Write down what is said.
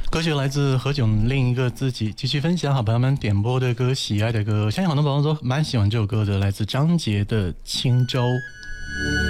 歌曲来自何炅另一个自己，继续分享好朋友们点播的歌，喜爱的歌。相信很多朋友都蛮喜欢这首歌的，来自张杰的《轻舟》。